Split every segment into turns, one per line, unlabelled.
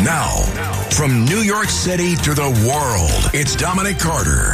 Now, from New York City to the world, it's Dominic Carter.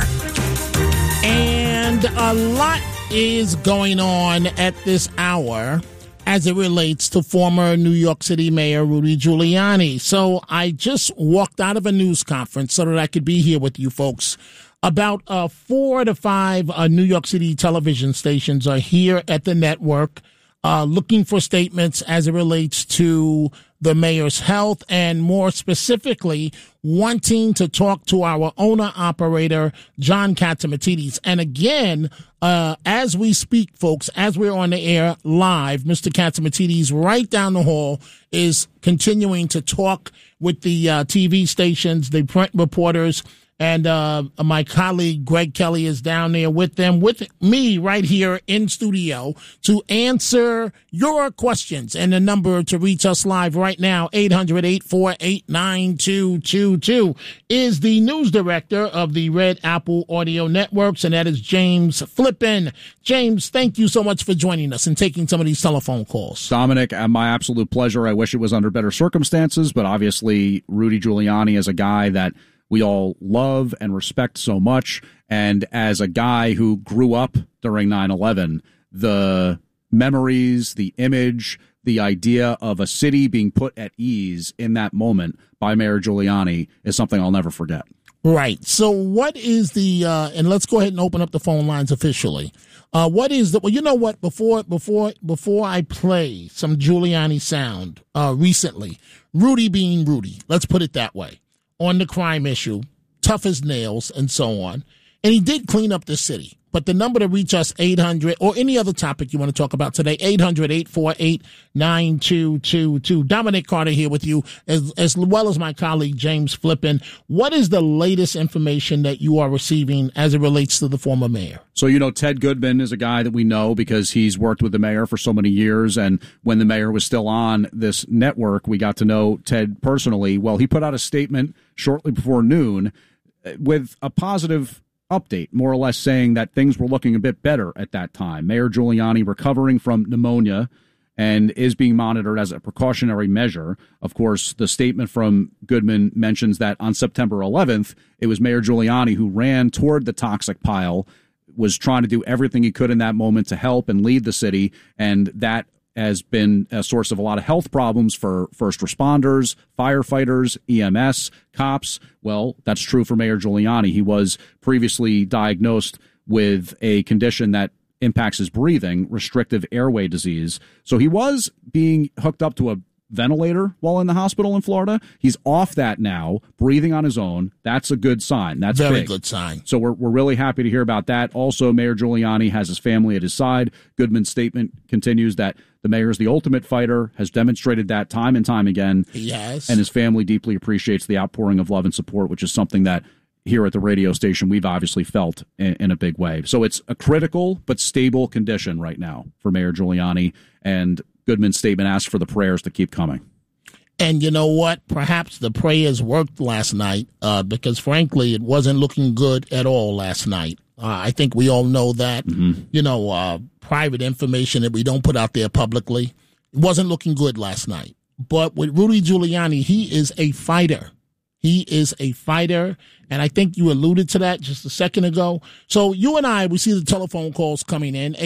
And a lot is going on at this hour as it relates to former New York City Mayor Rudy Giuliani. So I just walked out of a news conference so that I could be here with you folks. About 4 to 5 New York City television stations are here at the network looking for statements as it relates to the mayor's health and more specifically wanting to talk to our owner-operator, John Catsimatidis. And again, as we speak, folks, as we're on the air live, Mr. Catsimatidis right down the hall is continuing to talk with the TV stations, the print reporters, and my colleague Greg Kelly is down there with them, with me right here in studio to answer your questions. And the number to reach us live right now, 800-848-9222, is the news director of the Red Apple Audio Networks, and that is James Flippin. James, thank you so much for joining us and taking some of these telephone calls.
Dominic, my absolute pleasure. I wish it was under better circumstances, but obviously Rudy Giuliani is a guy that we all love and respect so much. And as a guy who grew up during 9/11, the memories, the image, the idea of a city being put at ease in that moment by Mayor Giuliani is something I'll never forget.
Right. So what is the, and let's go ahead and open up the phone lines officially. What is the, well, you know what, before I play some Giuliani sound, recently, Rudy being Rudy, let's put it that way, on the crime issue, tough as nails and so on. And he did clean up the city. But the number to reach us, 800, or any other topic you want to talk about today, 800-848-9222. Dominic Carter here with you, as well as my colleague James Flippin. What is the latest information that you are receiving as it relates to the former mayor?
So, you know, Ted Goodman is a guy that we know because he's worked with the mayor for so many years. And when the mayor was still on this network, we got to know Ted personally. Well, he put out a statement shortly before noon with a positive update, more or less saying that things were looking a bit better at that time. Mayor Giuliani recovering from pneumonia and is being monitored as a precautionary measure. Of course, the statement from Goodman mentions that on September 11th, it was Mayor Giuliani who ran toward the toxic pile, was trying to do everything he could in that moment to help and lead the city, and that has been a source of a lot of health problems for first responders, firefighters, EMS, cops. Well, that's true for Mayor Giuliani. He was previously diagnosed with a condition that impacts his breathing, restrictive airway disease. So he was being hooked up to a ventilator while in the hospital in Florida. He's off that now, breathing on his own. That's a good sign. That's
very
big.
Good sign.
So we're really happy to hear about that. Also, Mayor Giuliani has his family at his side. Goodman's statement continues that the mayor is the ultimate fighter, has demonstrated that time and time again.
Yes.
And his family deeply appreciates the outpouring of love and support, which is something that here at the radio station we've obviously felt in a big way. So it's a critical but stable condition right now for Mayor Giuliani, and Goodman's statement asks for the prayers to keep coming.
And you know what? Perhaps the prayers worked last night because, frankly, it wasn't looking good at all last night. I think we all know that, private information that we don't put out there publicly. It wasn't looking good last night. But with Rudy Giuliani, he is a fighter. He is a fighter, and I think you alluded to that just a second ago. So you and I, we see the telephone calls coming in,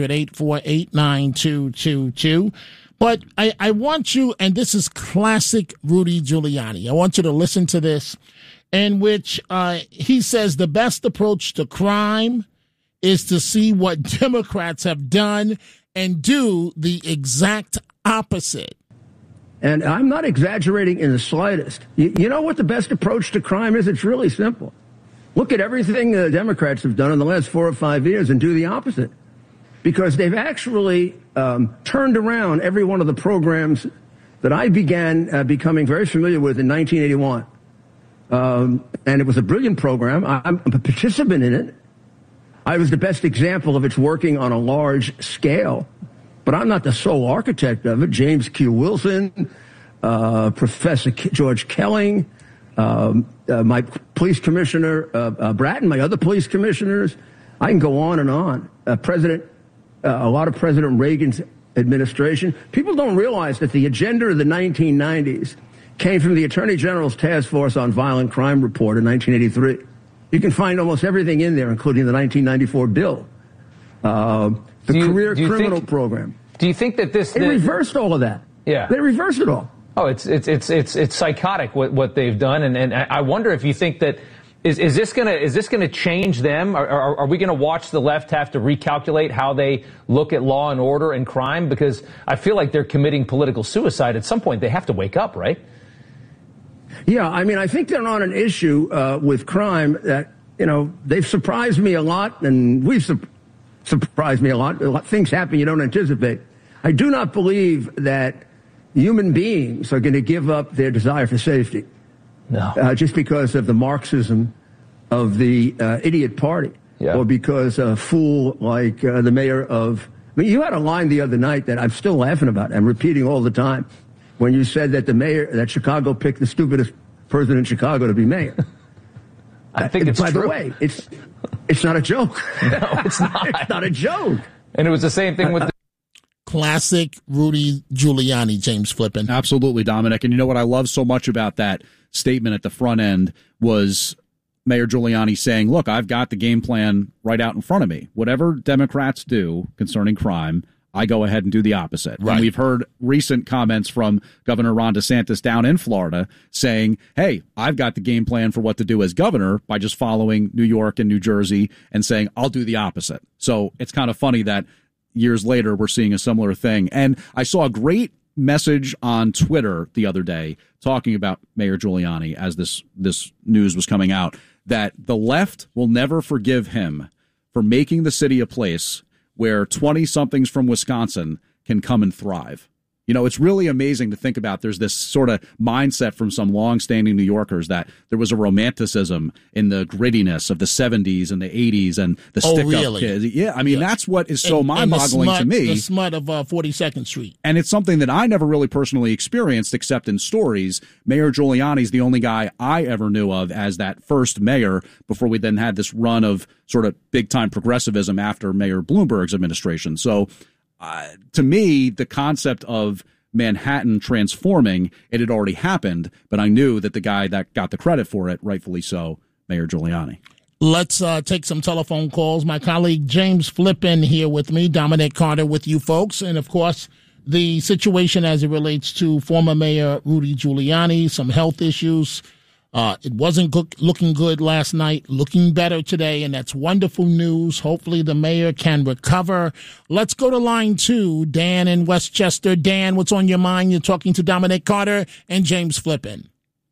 800-848-9222. But I want you, and this is classic Rudy Giuliani, I want you to listen to this, in which he says the best approach to crime is to see what Democrats have done and do the exact opposite.
And I'm not exaggerating in the slightest. You know what the best approach to crime is? It's really simple. Look at everything the Democrats have done in the last 4 or 5 years and do the opposite. Because they've actually turned around every one of the programs that I began becoming very familiar with in 1981. And it was a brilliant program. I'm a participant in it. I was the best example of its working on a large scale. But I'm not the sole architect of it. James Q. Wilson, Professor George Kelling, my police commissioner, Bratton, my other police commissioners. I can go on and on. A lot of President Reagan's administration. People don't realize that the agenda of the 1990s came from the Attorney General's Task Force on Violent Crime report in 1983. You can find almost everything in there, including the 1994 bill, the career criminal program.
Do you think that
they reversed all of that?
Yeah,
they reversed it all.
Oh, it's psychotic what they've done, and I wonder if you think that is this gonna change them? Are we gonna watch the left have to recalculate how they look at law and order and crime? Because I feel like they're committing political suicide at some point. They have to wake up, right?
Yeah, I mean, I think they're on an issue with crime that, they've surprised me a lot, and we've surprised me a lot. Things happen you don't anticipate. I do not believe that human beings are going to give up their desire for safety.
No.
Just because of the Marxism of the idiot party.
Yeah.
Or because a fool like the mayor of... I mean, you had a line the other night that I'm still laughing about. I'm repeating all the time. When you said that that Chicago picked the stupidest person in Chicago to be mayor.
I think it's
By
true.
the way, it's not a joke.
No, it's not.
It's not a joke.
And it was the same thing with the
classic Rudy Giuliani, James Flippin.
Absolutely, Dominic. And you know what I love so much about that statement at the front end was Mayor Giuliani saying, look, I've got the game plan right out in front of me. Whatever Democrats do concerning crime, I go ahead and do the opposite.
Right.
And we've heard recent comments from Governor Ron DeSantis down in Florida saying, hey, I've got the game plan for what to do as governor by just following New York and New Jersey and saying, I'll do the opposite. So it's kind of funny that years later we're seeing a similar thing. And I saw a great message on Twitter the other day talking about Mayor Giuliani as this news was coming out, that the left will never forgive him for making the city a place where 20-somethings from Wisconsin can come and thrive. It's really amazing to think about. There's this sort of mindset from some longstanding New Yorkers that there was a romanticism in the grittiness of the 70s and the 80s and the stick-up kids. Yeah, I mean, that's what is so mind-boggling to me.
The smut of 42nd Street.
And it's something that I never really personally experienced except in stories. Mayor Giuliani's the only guy I ever knew of as that first mayor before we then had this run of sort of big-time progressivism after Mayor Bloomberg's administration. So to me, the concept of Manhattan transforming, it had already happened, but I knew that the guy that got the credit for it, rightfully so, Mayor Giuliani.
Let's take some telephone calls. My colleague James Flippin here with me, Dominic Carter with you folks, and of course, the situation as it relates to former Mayor Rudy Giuliani, some health issues. It wasn't looking good last night, looking better today, and that's wonderful news. Hopefully the mayor can recover. Let's go to line 2, Dan in Westchester. Dan, what's on your mind? You're talking to Dominic Carter and James Flippin.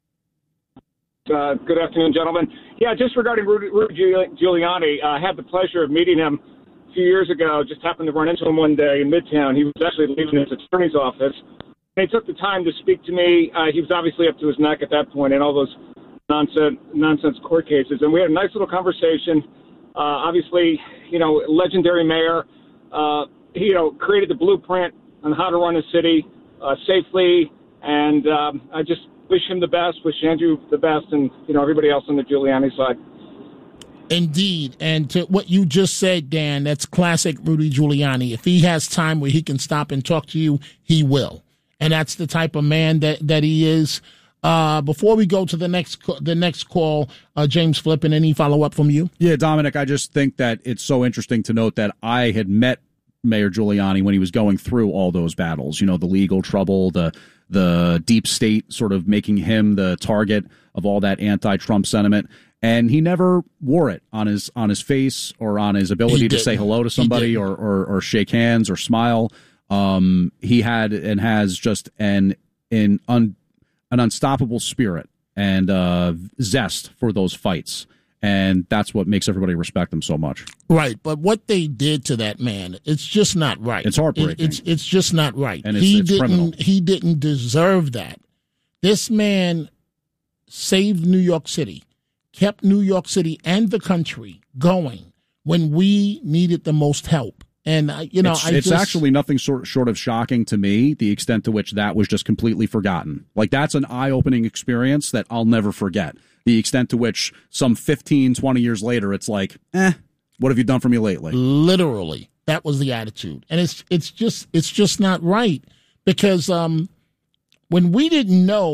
Good afternoon, gentlemen. Yeah, just regarding Rudy Giuliani, I had the pleasure of meeting him a few years ago. Just happened to run into him one day in Midtown. He was actually leaving his attorney's office. And he took the time to speak to me. He was obviously up to his neck at that point in all those nonsense court cases. And we had a nice little conversation. Obviously, legendary mayor. He, created the blueprint on how to run a city safely. And I just wish him the best, wish Andrew the best, and, everybody else on the Giuliani side.
Indeed. And to what you just said, Dan, that's classic Rudy Giuliani. If he has time where he can stop and talk to you, he will. And that's the type of man that he is. Before we go to the next call, James Flippin, any follow-up from you?
Yeah, Dominic, I just think that it's so interesting to note that I had met Mayor Giuliani when he was going through all those battles, the legal trouble, the deep state sort of making him the target of all that anti-Trump sentiment. And he never wore it on his face or on his ability to say hello to somebody or shake hands or smile. He had and has just an unstoppable spirit and zest for those fights. And that's what makes everybody respect him so much.
Right. But what they did to that man, it's just not right.
It's heartbreaking.
It's just not right.
And it's criminal.
He didn't deserve that. This man saved New York City, kept New York City and the country going when we needed the most help. And, it's actually nothing short of shocking to me, the extent to which that was just completely forgotten. Like, that's an eye-opening experience that I'll never forget. The extent to which some 15, 20 years later, it's like, what have you done for me lately? Literally, that was the attitude. And it's just not right. Because when we didn't know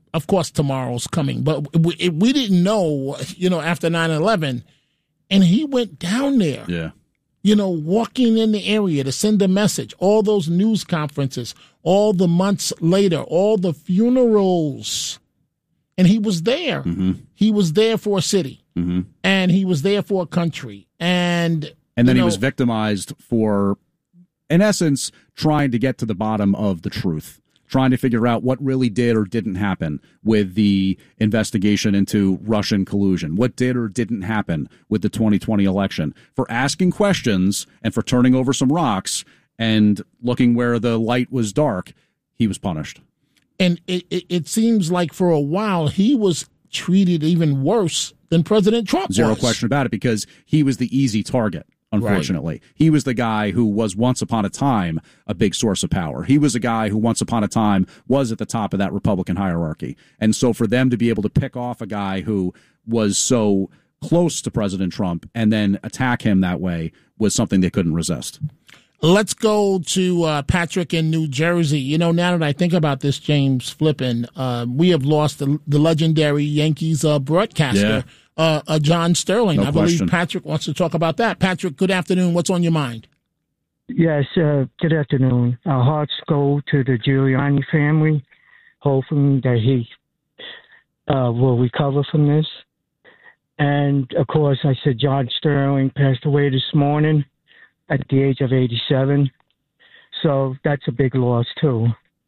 of course, tomorrow's coming, but we didn't know, after 9/11, and he went down there.
Yeah.
Walking in the area to send a message, all those news conferences, all the months later, all the funerals. And he was there. Mm-hmm. He was there for a city. Mm-hmm. And he was there for a country. And
then he was victimized for, in essence, trying to get to the bottom of the truth, trying to figure out what really did or didn't happen with the investigation into Russian collusion, what did or didn't happen with the 2020 election, for asking questions and for turning over some rocks and looking where the light was dark. He was punished.
And it seems like for a while he was treated even worse than President Trump was.
Zero question about it, because he was the easy target. Unfortunately, right. He was the guy who was once upon a time a big source of power. He was a guy who once upon a time was at the top of that Republican hierarchy. And so for them to be able to pick off a guy who was so close to President Trump and then attack him that way was something they couldn't resist.
Let's go to Patrick in New Jersey. Now that I think about this, James Flippin, we have lost the legendary Yankees broadcaster.
Yeah.
John Sterling.
No
I believe
question.
Patrick wants to talk about that. Patrick, good afternoon. What's on your mind?
Yes, good afternoon. Our hearts go to the Giuliani family, hoping that he will recover from this. And, of course, I said John Sterling passed away this morning at the age of 87. So that's a big loss, too.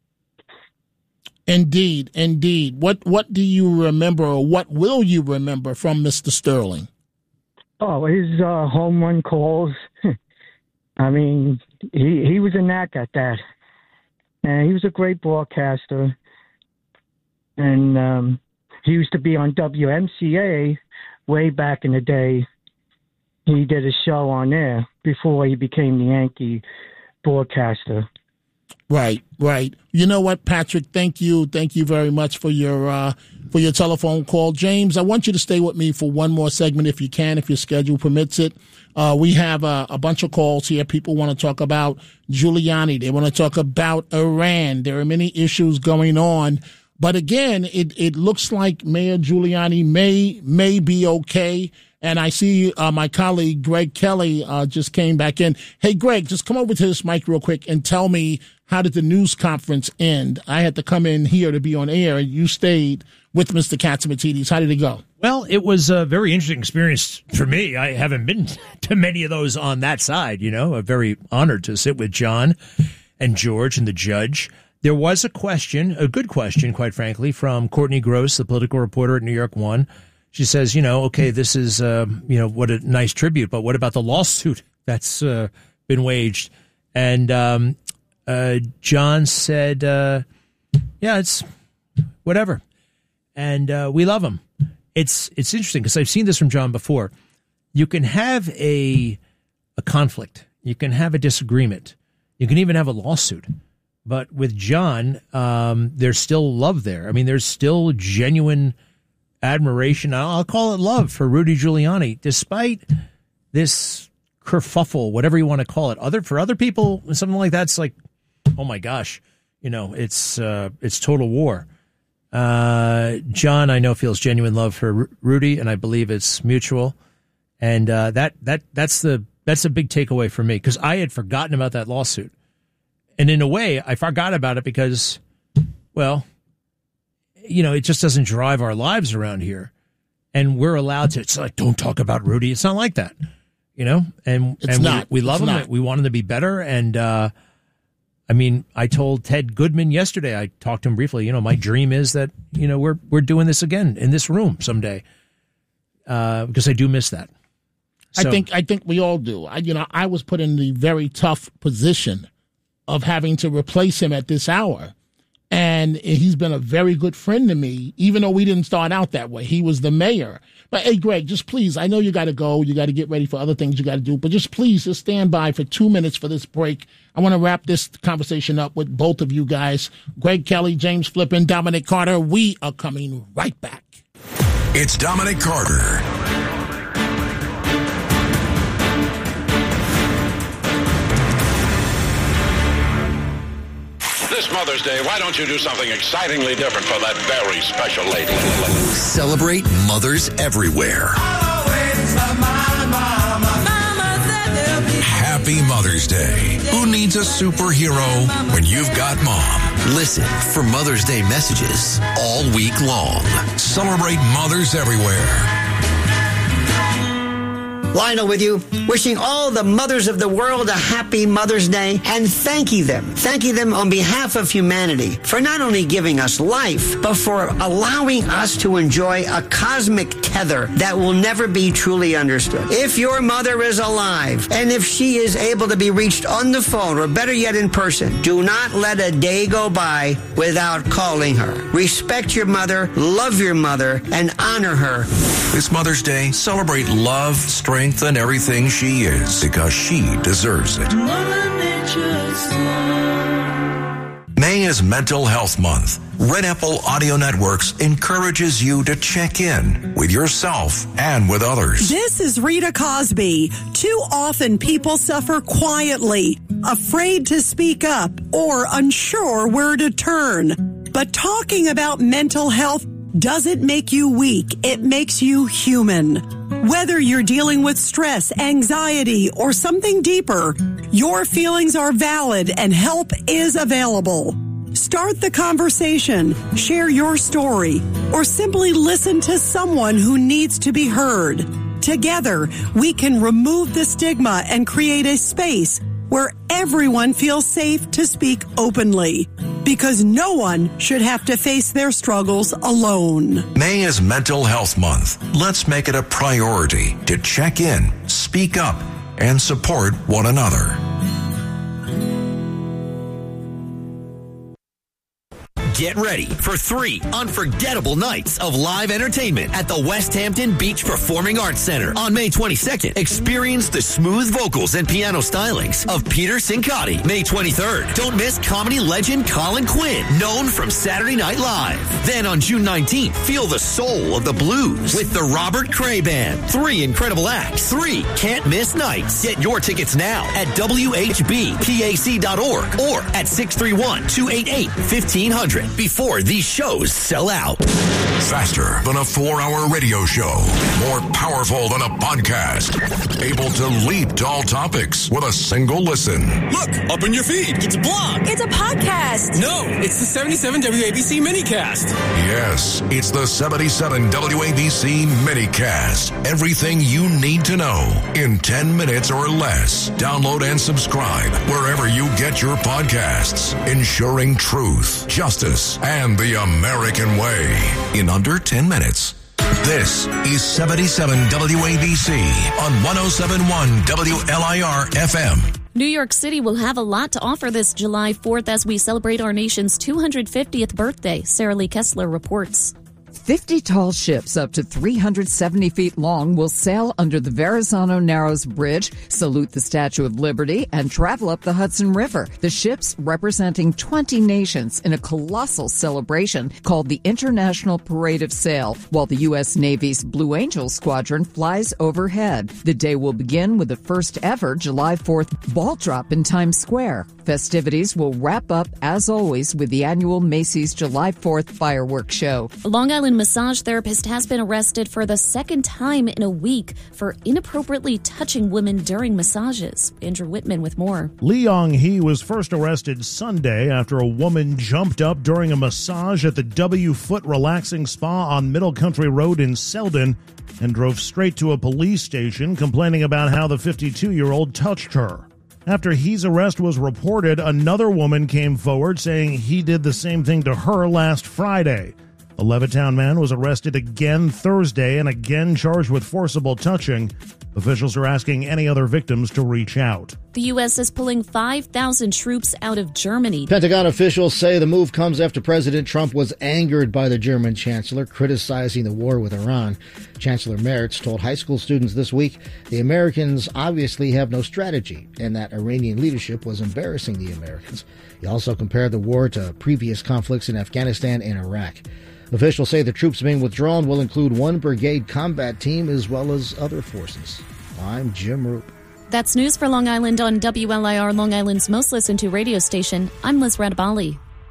Indeed. What do you remember, or what will you remember from Mr. Sterling?
Oh, his home run calls. I mean, he was a knack at that. And he was a great broadcaster. And he used to be on WMCA way back in the day. He did a show on there before he became the Yankee broadcaster.
Right. You know what, Patrick? Thank you very much for your telephone call, James. I want you to stay with me for one more segment, if you can, if your schedule permits it. We have a bunch of calls here. People want to talk about Giuliani. They want to talk about Iran. There are many issues going on, but again, it looks like Mayor Giuliani may be okay. And I see my colleague Greg Kelly just came back in. Hey, Greg, just come over to this mic real quick and tell me, how did the news conference end? I had to come in here to be on air, and you stayed with Mr. Catsimatidis. How did it go?
Well, it was a very interesting experience for me. I haven't been to many of those on that side, I'm very honored to sit with John and George and the judge. There was a good question, quite frankly, from Courtney Gross, the political reporter at New York One. She says, okay, this is, what a nice tribute, but what about the lawsuit that's been waged? And John said, yeah, it's whatever. And we love him. It's interesting because I've seen this from John before. You can have a conflict. You can have a disagreement. You can even have a lawsuit. But with John, there's still love there. I mean, there's still genuine admiration, I'll call it love, for Rudy Giuliani, despite this kerfuffle, whatever you want to call it. For other people, something like that's like, oh my gosh, it's total war. John, I know, feels genuine love for Rudy, and I believe it's mutual. And that's a big takeaway for me, because I had forgotten about that lawsuit, and in a way, I forgot about it because, well, it just doesn't drive our lives around here. And we're allowed to, it's like, don't talk about Rudy. It's not like that, and we love him. We want him to be better. And, I told Ted Goodman yesterday, I talked to him briefly, my dream is that, we're doing this again in this room someday. Because I do miss that. So,
I think we all do. I was put in the very tough position of having to replace him at this hour. And he's been a very good friend to me, even though we didn't start out that way. He was the mayor. But, hey, Greg, just please, I know you got to go. You got to get ready for other things you got to do. But just please, just stand by for 2 minutes for this break. I want to wrap this conversation up with both of you guys. Greg Kelly, James Flippin, Dominic Carter. We are coming right back.
It's Dominic Carter.
The This Mother's Day, why don't you do something excitingly different for that very special lady?
Celebrate mothers everywhere. Happy Mother's Day. Who needs a superhero when you've got mom? Listen for Mother's Day messages all week long. Celebrate mothers everywhere.
Lionel with you, wishing all the mothers of the world a happy Mother's Day and thanking them on behalf of humanity for not only giving us life, but for allowing us to enjoy a cosmic tether that will never be truly understood. If your mother is alive and if she is able to be reached on the phone or better yet in person, do not let a day go by without calling her. Respect your mother, love your mother, and honor her.
This Mother's Day, celebrate love, strength, and everything she is, because she deserves it. May is Mental Health Month. Red Apple Audio Networks encourages you to check in with yourself and with others.
This is Rita Cosby. Too often people suffer quietly, afraid to speak up, or unsure where to turn. But talking about mental health doesn't make you weak. It makes you human. Whether you're dealing with stress, anxiety, or something deeper, your feelings are valid and help is available. Start the conversation, share your story, or simply listen to someone who needs to be heard. Together, we can remove the stigma and create a space where everyone feels safe to speak openly, because no one should have to face their struggles alone.
May is Mental Health Month. Let's make it a priority to check in, speak up, and support one another.
Get ready for 3 unforgettable nights of live entertainment at the West Hampton Beach Performing Arts Center on May 22nd. Experience the smooth vocals and piano stylings of Peter Cincotti. May 23rd, don't miss comedy legend Colin Quinn, known from Saturday Night Live. Then on June 19th, feel the soul of the blues with the Robert Cray Band. 3 incredible acts, 3 can't miss nights. Get your tickets now at WHBPAC.org or at 631-288-1500. Before these shows sell out.
Faster than a 4-hour radio show. More powerful than a podcast. Able to leap to all topics with a single listen.
Look, up in your feed. It's a blog.
It's a podcast.
No, it's the 77 WABC minicast.
Yes, it's the 77 WABC minicast. Everything you need to know in 10 minutes or less. Download and subscribe wherever you get your podcasts. Ensuring truth, justice, and the American way in under 10 minutes. This is 77 WABC on 107.1 WLIR FM.
New York City will have a lot to offer this July 4th as we celebrate our nation's 250th birthday. Sarah Lee Kessler reports.
50 tall ships up to 370 feet long will sail under the Verrazano Narrows Bridge, salute the Statue of Liberty, and travel up the Hudson River. The ships representing 20 nations in a colossal celebration called the International Parade of Sail, while the U.S. Navy's Blue Angel Squadron flies overhead. The day will begin with the first ever July 4th ball drop in Times Square. Festivities will wrap up, as always, with the annual Macy's July 4th fireworks show.
A Long Island massage therapist has been arrested for the second time in a week for inappropriately touching women during massages. Andrew Whitman with more.
Lee Yong-hee was first arrested Sunday after a woman jumped up during a massage at the W Foot Relaxing Spa on Middle Country Road in Selden and drove straight to a police station complaining about how the 52-year-old touched her. After He's arrest was reported, another woman came forward saying he did the same thing to her last Friday. A Levittown man was arrested again Thursday and again charged with forcible touching. Officials are asking any other victims to reach out.
The U.S. is pulling 5,000 troops out of Germany.
Pentagon officials say the move comes after President Trump was angered by the German chancellor criticizing the war with Iran. Chancellor Merz told high school students this week the Americans obviously have no strategy and that Iranian leadership was embarrassing the Americans. He also compared the war to previous conflicts in Afghanistan and Iraq. Officials say the troops being withdrawn will include one brigade combat team as well as other forces. I'm Jim Roop.
That's news for Long Island on WLIR, Long Island's most listened to radio station. I'm Liz Radabali.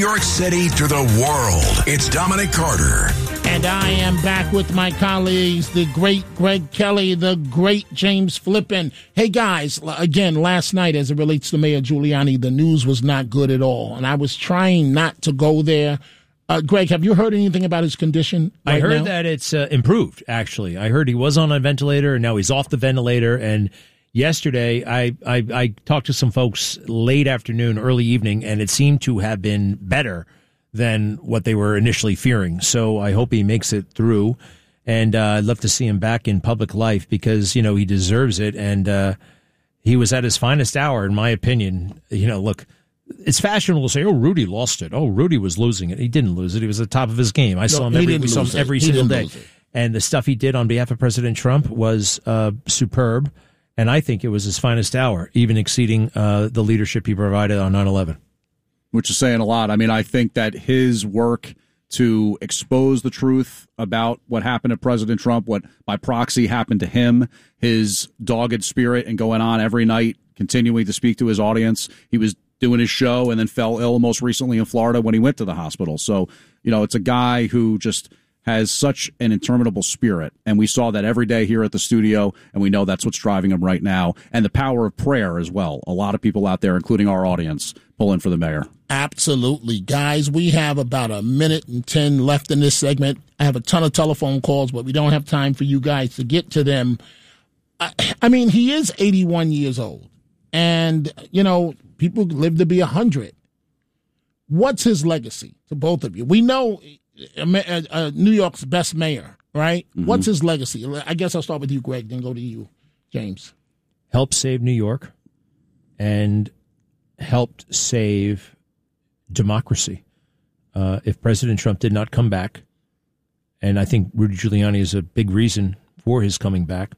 York City to the world. It's Dominic Carter.
And I am back with my colleagues, the great Greg Kelly, the great James Flippin. Hey, guys, again, last night, as it relates to Mayor Giuliani, the news was not good at all. And I was trying not to go there. Greg, have you heard anything about his condition right
I heard
now?
that it's improved, actually. I heard he was on a ventilator, and now he's off the ventilator. And yesterday, I talked to some folks late afternoon, early evening, and it seemed to have been better than what they were initially fearing. So I hope he makes it through. And I'd love to see him back in public life because, he deserves it. And he was at his finest hour, in my opinion. Look, it's fashionable to say, oh, Rudy lost it. Oh, Rudy was losing it. He didn't lose it. He was at the top of his game. We saw him every single day. And the stuff he did on behalf of President Trump was superb. And I think it was his finest hour, even exceeding the leadership he provided on 9/11.
Which is saying a lot. I mean, I think that his work to expose the truth about what happened to President Trump, what by proxy happened to him, his dogged spirit and going on every night, continuing to speak to his audience. He was doing his show and then fell ill most recently in Florida when he went to the hospital. So, it's a guy who just has such an interminable spirit. And we saw that every day here at the studio, and we know that's what's driving him right now. And the power of prayer as well. A lot of people out there, including our audience, pulling for the mayor.
Absolutely. Guys, we have about 1 minute and 10 left in this segment. I have a ton of telephone calls, but we don't have time for you guys to get to them. I mean, he is 81 years old. And, people live to be 100. What's his legacy to both of you? We know New York's best mayor, right? Mm-hmm. What's his legacy? I guess I'll start with you, Greg, then go to you, James.
Helped save New York and helped save democracy. If President Trump did not come back, and I think Rudy Giuliani is a big reason for his coming back,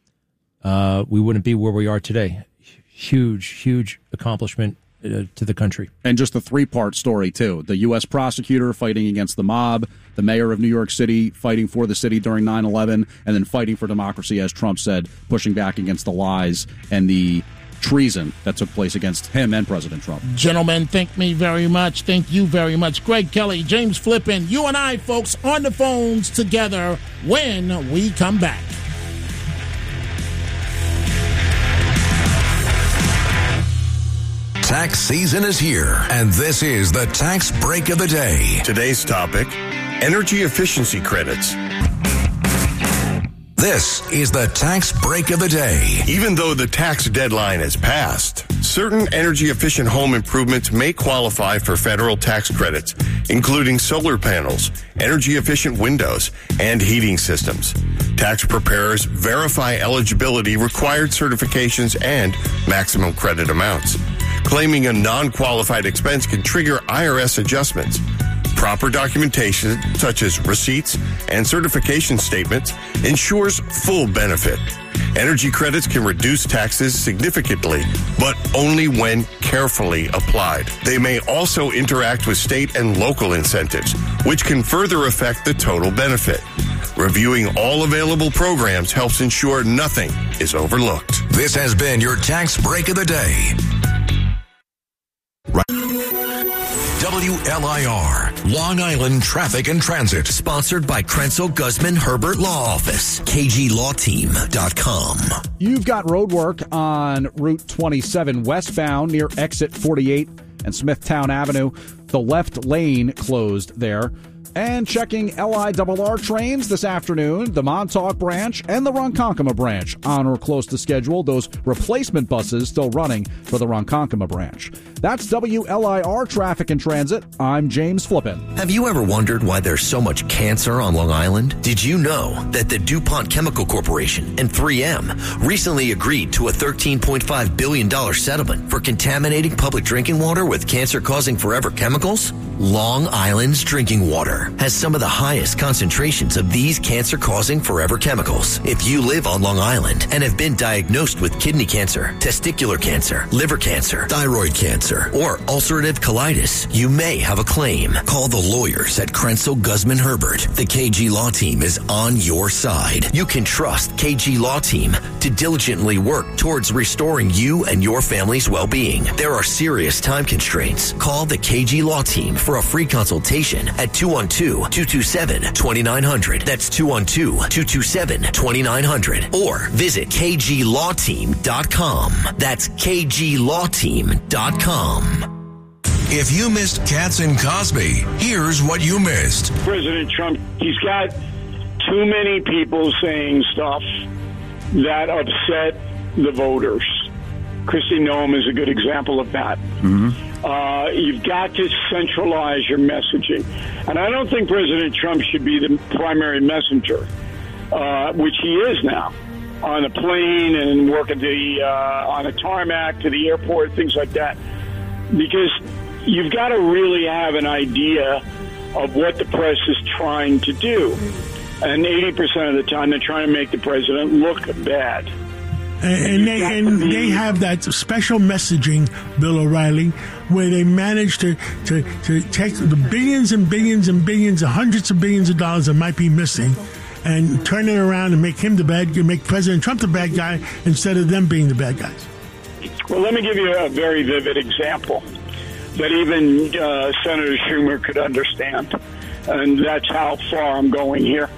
we wouldn't be where we are today. Huge accomplishment to the country.
And just a three-part story, too. The U.S. prosecutor fighting against the mob, the mayor of New York City fighting for the city during 9/11, and then fighting for democracy, as Trump said, pushing back against the lies and the treason that took place against him and President Trump.
Gentlemen, thank me very much. Thank you very much. Greg Kelly, James Flippin, you and I, folks, on the phones together when we come back.
Tax season is here, and this is the Tax Break of the Day.
Today's topic, energy efficiency credits.
This is the Tax Break of the Day.
Even though the tax deadline has passed, certain energy-efficient home improvements may qualify for federal tax credits, including solar panels, energy-efficient windows, and heating systems. Tax preparers verify eligibility, required certifications, and maximum credit amounts. Claiming a non-qualified expense can trigger IRS adjustments. Proper documentation, such as receipts and certification statements, ensures full benefit. Energy credits can reduce taxes significantly, but only when carefully applied. They may also interact with state and local incentives, which can further affect the total benefit. Reviewing all available programs helps ensure nothing is overlooked.
This has been your Tax Break of the Day. WLIR, Long Island Traffic and Transit.
Sponsored by Krenzel Guzman Herbert Law Office. KGLawTeam.com.
You've got road work on Route 27 westbound near exit 48 and Smithtown Avenue. The left lane closed there. And checking LIRR trains this afternoon, the Montauk branch and the Ronkonkoma branch on or close to schedule. Those replacement buses still running for the Ronkonkoma branch. That's WLIR Traffic and Transit. I'm James Flippin.
Have you ever wondered why there's so much cancer on Long Island? Did you know that the DuPont Chemical Corporation and 3M recently agreed to a $13.5 billion settlement for contaminating public drinking water with cancer-causing forever chemicals? Long Island's drinking water. water has some of the highest concentrations of these cancer-causing forever chemicals. If you live on Long Island and have been diagnosed with kidney cancer, testicular cancer, liver cancer, thyroid cancer, or ulcerative colitis, you may have a claim. Call the lawyers at Krenzel Guzman Herbert. The KG Law Team is on your side. You can trust KG Law Team to diligently work towards restoring you and your family's well-being. There are serious time constraints. Call the KG Law Team for a free consultation at 212-227-2900. That's 212-227-2900. Or visit kglawteam.com. That's kglawteam.com.
If you missed Katz and Cosby, here's what you missed.
President Trump, he's got too many people saying stuff that upset the voters. Kristi Noem is a good example of that. You've got to centralize your messaging. And I don't think President Trump should be the primary messenger, which he is now, on a plane and work at on a tarmac to the airport, things like that. Because you've got to really have an idea of what the press is trying to do. And 80% of the time, they're trying to make the president look bad.
And they have that special messaging, Bill O'Reilly, where they manage to take the billions and billions and billions, hundreds of billions of dollars that might be missing, and turn it around and make him the bad guy, make President Trump the bad guy instead of them being the bad guys.
Well, let me give you a very vivid example that even Senator Schumer could understand, and that's how far I'm going here.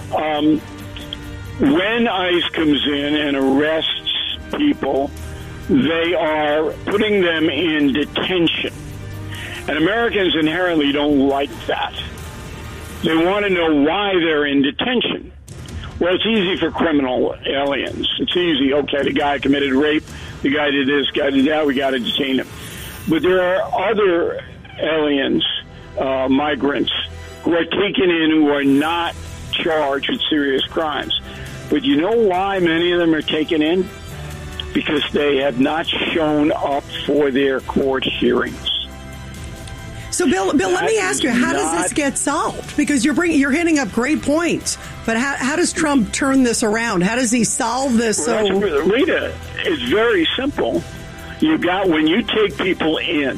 When ICE comes in and arrests people, they are putting them in detention. And Americans inherently don't like that. They want to know why they're in detention. Well, it's easy for criminal aliens. It's easy. Okay, the guy committed rape. The guy did this, guy did that. We got to detain him. But there are other aliens, migrants, who are taken in who are not charged with serious crimes. But you know why many of them are taken in? Because they have not shown up for their court hearings.
So, Bill, let me ask you, how does this get solved? Because you're hitting up great points, but how does Trump turn this around? How does he solve this?
Rita, it's very simple. When you take people in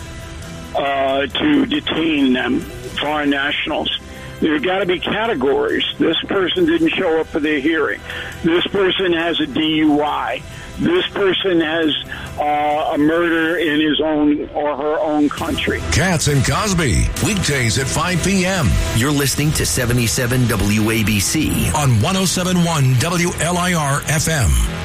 to detain them, foreign nationals, there got to be categories. This person didn't show up for their hearing. This person has a DUI. This person has a murder in his own or her own country.
Katz and Cosby, weekdays at 5 p.m.
You're listening to 77 WABC
on 107.1 WLIR FM.